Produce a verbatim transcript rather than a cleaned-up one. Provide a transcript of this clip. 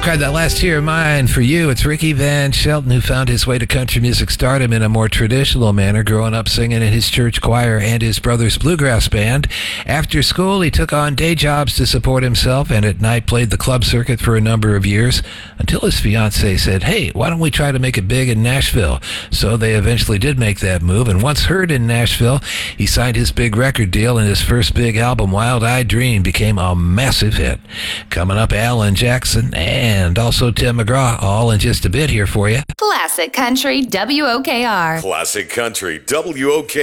Cried That Last Tear of Mine for you. It's Ricky Van Shelton, who found his way to country music stardom in a more traditional manner, growing up singing in his church choir and his brother's bluegrass band. After school, he took on day jobs to support himself, and at night played the club circuit for a number of years, until his fiancée said, hey, why don't we try to make it big in Nashville? So they eventually did make that move, and once heard in Nashville, he signed his big record deal, and his first big album, Wild Eyed Dream, became a massive hit. Coming up, Alan Jackson and also Tim McGraw, all in just a bit here for you. Classic Country W O K R. Classic Country W O K R.